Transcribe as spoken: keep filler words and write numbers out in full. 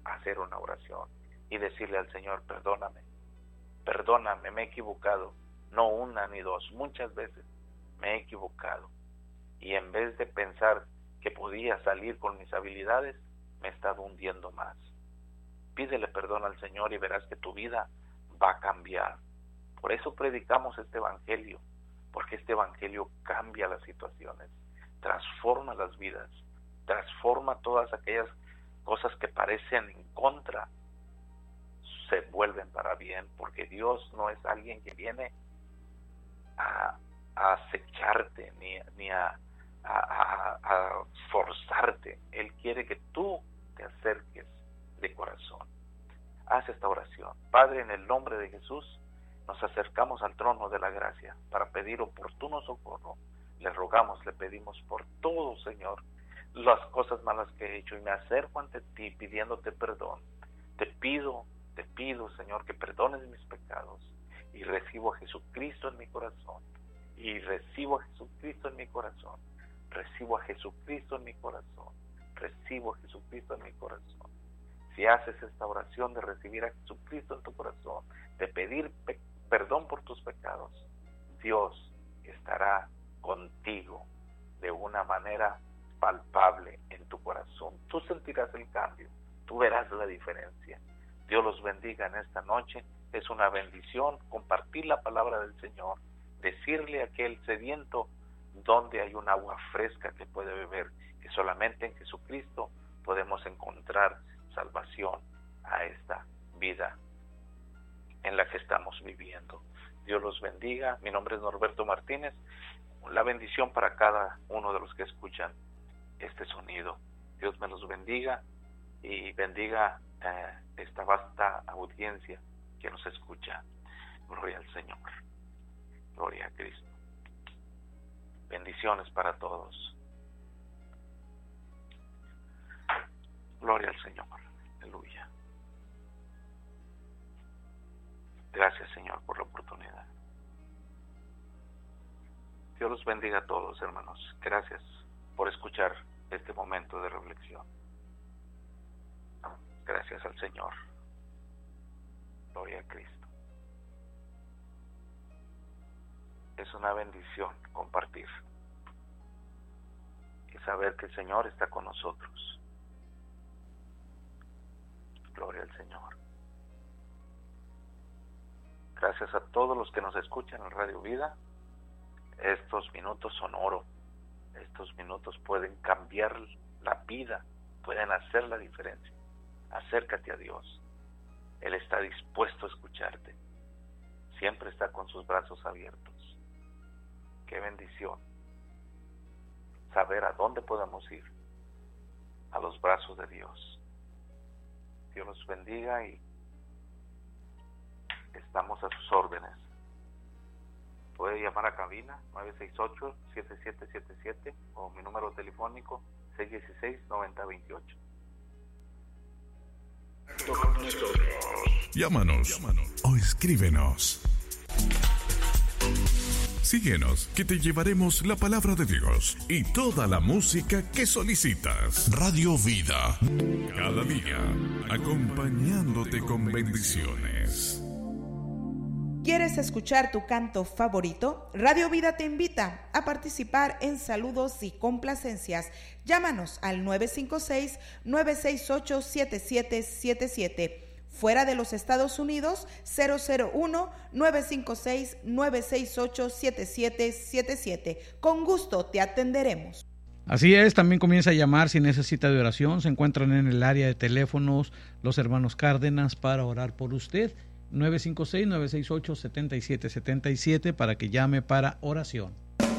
hacer una oración y decirle al Señor, perdóname, perdóname, me he equivocado, no una ni dos, muchas veces me he equivocado, y en vez de pensar que podía salir con mis habilidades, me he estado hundiendo más. Pídele perdón al Señor y verás que tu vida va a cambiar. Por eso predicamos este evangelio, porque este evangelio cambia las situaciones, transforma las vidas, transforma todas aquellas cosas que parecen en contra, se vuelven para bien, porque Dios no es alguien que viene a, a acecharte ni, ni a, a, a, a forzarte. Él quiere que tú te acerques de corazón. Haz esta oración. Padre, en el nombre de Jesús, nos acercamos al trono de la gracia para pedir oportuno socorro. Le rogamos, le pedimos por todo, Señor, las cosas malas que he hecho, y me acerco ante ti pidiéndote perdón. Te pido, te pido, Señor, que perdones mis pecados, y recibo a Jesucristo en mi corazón, y recibo a Jesucristo en mi corazón, recibo a Jesucristo en mi corazón, recibo a Jesucristo en mi corazón. Si haces esta oración de recibir a Jesucristo en tu corazón, de pedir pe- perdón por tus pecados, Dios estará contigo de una manera palpable en tu corazón. Tú sentirás el cambio, tú verás la diferencia. Dios los bendiga en esta noche. Es una bendición compartir la palabra del Señor, decirle a aquel sediento donde hay un agua fresca que puede beber, que solamente en Jesucristo podemos encontrar salvación a esta vida en la que estamos viviendo. Dios los bendiga. Mi nombre es Norberto Martínez. La bendición para cada uno de los que escuchan este sonido. Dios me los bendiga y bendiga eh, esta vasta audiencia que nos escucha. Gloria al Señor. Gloria a Cristo. Bendiciones para todos. Gloria al Señor. Aleluya. Gracias, Señor, por la oportunidad. Dios los bendiga a todos, hermanos. Gracias por escuchar este momento de reflexión. Gracias al Señor. Gloria a Cristo. Es una bendición compartir y saber que el Señor está con nosotros. Gloria al Señor. Gracias a todos los que nos escuchan en Radio Vida. Estos minutos son oro. Estos minutos pueden cambiar la vida, pueden hacer la diferencia. Acércate a Dios. Él está dispuesto a escucharte. Siempre está con sus brazos abiertos. Qué bendición saber a dónde podemos ir. A los brazos de Dios. Dios los bendiga y estamos a sus órdenes. Puede llamar a cabina nueve seis ocho, siete siete siete siete o mi número telefónico seis uno seis, nueve cero dos ocho. Llámanos, Llámanos o escríbenos. Síguenos, que te llevaremos la palabra de Dios y toda la música que solicitas. Radio Vida, cada día, acompañándote con bendiciones. ¿Quieres escuchar tu canto favorito? Radio Vida te invita a participar en saludos y complacencias. Llámanos al nueve cinco seis, nueve seis ocho, siete siete siete siete. Fuera de los Estados Unidos, cero cero uno, nueve cinco seis, nueve seis ocho, siete siete siete siete. Con gusto te atenderemos. Así es, también comienza a llamar si necesita de oración. Se encuentran en el área de teléfonos los hermanos Cárdenas para orar por usted. nueve cinco seis, nueve seis ocho, siete siete siete siete para que llame para oración.